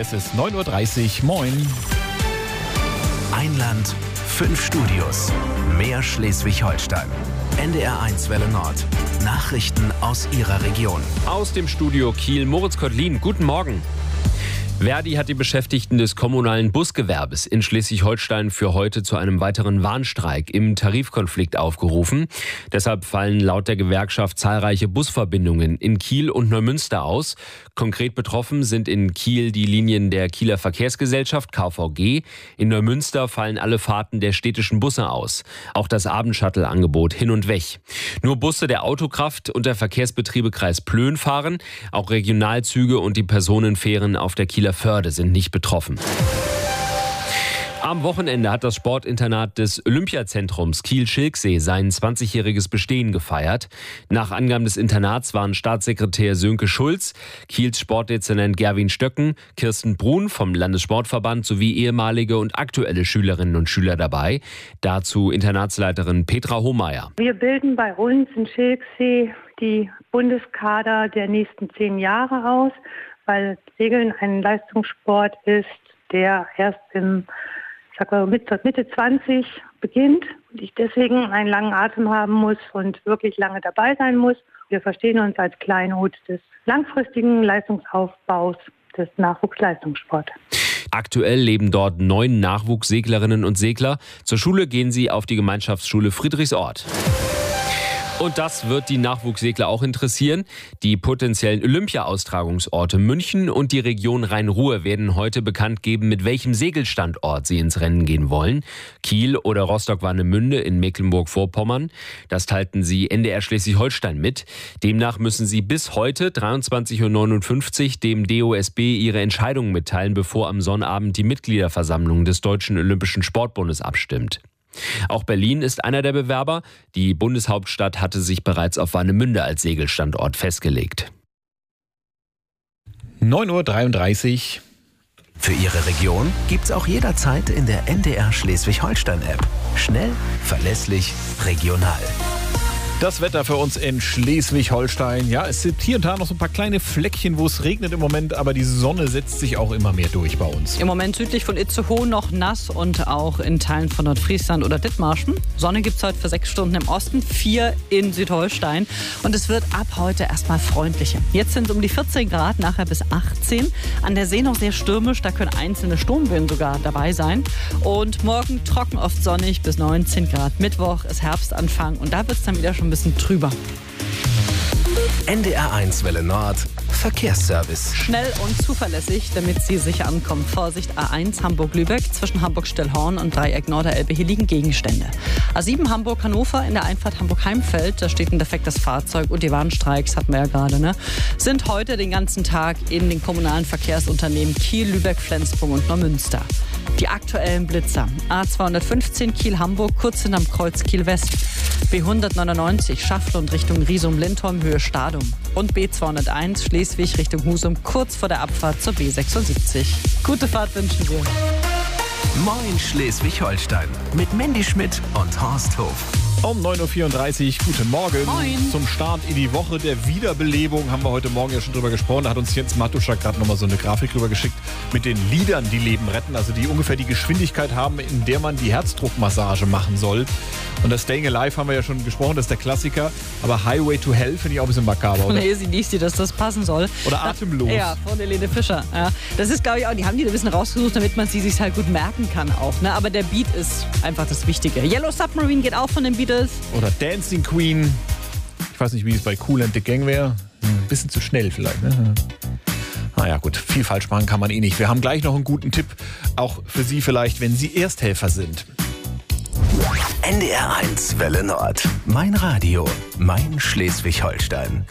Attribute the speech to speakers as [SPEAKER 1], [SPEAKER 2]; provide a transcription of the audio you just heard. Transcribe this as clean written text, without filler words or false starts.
[SPEAKER 1] Es ist 9.30 Uhr. Moin.
[SPEAKER 2] Ein Land, 5 Studios. Mehr Schleswig-Holstein. NDR1 Welle Nord. Nachrichten aus Ihrer Region.
[SPEAKER 3] Aus dem Studio Kiel, Moritz Kottlin. Guten Morgen. Verdi hat die Beschäftigten des kommunalen Busgewerbes in Schleswig-Holstein für heute zu einem weiteren Warnstreik im Tarifkonflikt aufgerufen. Deshalb fallen laut der Gewerkschaft zahlreiche Busverbindungen in Kiel und Neumünster aus. Konkret betroffen sind in Kiel die Linien der Kieler Verkehrsgesellschaft KVG. In Neumünster fallen alle Fahrten der städtischen Busse aus. Auch das Abendshuttle-Angebot hin und weg. Nur Busse der Autokraft und der Verkehrsbetriebe Kreis Plön fahren. Auch Regionalzüge und die Personenfähren auf der Kieler Förde sind nicht betroffen. Am Wochenende hat das Sportinternat des Olympiazentrums Kiel-Schilksee sein 20-jähriges Bestehen gefeiert. Nach Angaben des Internats waren Staatssekretär Sönke Schulz, Kiels Sportdezernent Gerwin Stöcken, Kirsten Brun vom Landessportverband sowie ehemalige und aktuelle Schülerinnen und Schüler dabei. Dazu Internatsleiterin Petra Hohmeier.
[SPEAKER 4] Wir bilden bei uns in Schilksee die Bundeskader der nächsten 10 Jahre aus, weil Segeln ein Leistungssport ist, der erst Mitte 20 beginnt und ich deswegen einen langen Atem haben muss und wirklich lange dabei sein muss. Wir verstehen uns als Kleinod des langfristigen Leistungsaufbaus des Nachwuchsleistungssports.
[SPEAKER 3] Aktuell leben dort 9 Nachwuchsseglerinnen und Segler. Zur Schule gehen sie auf die Gemeinschaftsschule Friedrichsort. Und das wird die Nachwuchssegler auch interessieren. Die potenziellen Olympia-Austragungsorte München und die Region Rhein-Ruhr werden heute bekannt geben, mit welchem Segelstandort sie ins Rennen gehen wollen. Kiel oder Rostock-Warnemünde in Mecklenburg-Vorpommern. Das teilten sie NDR Schleswig-Holstein mit. Demnach müssen sie bis heute 23.59 Uhr dem DOSB ihre Entscheidung mitteilen, bevor am Sonnabend die Mitgliederversammlung des Deutschen Olympischen Sportbundes abstimmt. Auch Berlin ist einer der Bewerber. Die Bundeshauptstadt hatte sich bereits auf Warnemünde als Segelstandort festgelegt.
[SPEAKER 1] 9.33 Uhr.
[SPEAKER 2] Für Ihre Region gibt's auch jederzeit in der NDR Schleswig-Holstein-App. Schnell, verlässlich, regional.
[SPEAKER 1] Das Wetter für uns in Schleswig-Holstein. Ja, es sind hier und da noch so ein paar kleine Fleckchen, wo es regnet im Moment, aber die Sonne setzt sich auch immer mehr durch bei uns.
[SPEAKER 5] Im Moment südlich von Itzehoe noch nass und auch in Teilen von Nordfriesland oder Dithmarschen. Sonne gibt es heute für 6 Stunden im Osten, 4 in Südholstein. Und es wird ab heute erstmal freundlicher. Jetzt sind es um die 14 Grad, nachher bis 18. An der See noch sehr stürmisch, da können einzelne Sturmböen sogar dabei sein. Und morgen trocken, oft sonnig bis 19 Grad. Mittwoch ist Herbstanfang und da wird es dann wieder schon ein bisschen trüber.
[SPEAKER 2] NDR1 Welle Nord. Verkehrsservice.
[SPEAKER 5] Schnell und zuverlässig, damit Sie sicher ankommen. Vorsicht, A1 Hamburg-Lübeck, zwischen Hamburg-Stellhorn und Dreieck Norderelbe. Hier liegen Gegenstände. A7 Hamburg-Hannover, in der Einfahrt Hamburg-Heimfeld. Da steht ein defektes Fahrzeug und die Warnstreiks, hatten wir ja gerade, sind heute den ganzen Tag in den kommunalen Verkehrsunternehmen Kiel, Lübeck, Flensburg und Neumünster. Die aktuellen Blitzer. A215 Kiel-Hamburg, kurz hinterm Kreuz Kiel-West. B199 Schaflund Richtung Riesum-Lindholm, Höhe Stadum. Und B201 Schleswig Richtung Husum, kurz vor der Abfahrt zur B76. Gute Fahrt wünschen wir.
[SPEAKER 2] Moin Schleswig-Holstein mit Mandy Schmidt und Horst Hof.
[SPEAKER 1] Um 9.34 Uhr, guten Morgen.
[SPEAKER 5] Moin.
[SPEAKER 1] Zum Start in die Woche der Wiederbelebung haben wir heute Morgen ja schon drüber gesprochen. Da hat uns Jens Matuschak gerade nochmal so eine Grafik rüber geschickt mit den Liedern, die Leben retten. Also die ungefähr die Geschwindigkeit haben, in der man die Herzdruckmassage machen soll. Und das Staying Alive haben wir ja schon gesprochen, das ist der Klassiker. Aber Highway to Hell finde ich auch ein bisschen makaber, oder?
[SPEAKER 5] Nee, sie liest, dass das passen soll.
[SPEAKER 1] Oder Atemlos.
[SPEAKER 5] Ja, von Helene Fischer. Ja. Das ist, glaube ich, auch, die haben die ein bisschen rausgesucht, damit man sie sich halt gut merken kann auch. Ne? Aber der Beat ist einfach das Wichtige. Yellow Submarine geht auch von den Beatles.
[SPEAKER 1] Oder Dancing Queen. Ich weiß nicht, wie es bei Kool and the Gang wäre. Ein bisschen zu schnell vielleicht, ne? Naja gut, viel falsch machen kann man eh nicht. Wir haben gleich noch einen guten Tipp, auch für Sie vielleicht, wenn Sie Ersthelfer sind.
[SPEAKER 2] NDR1 Welle Nord. Mein Radio, mein Schleswig-Holstein.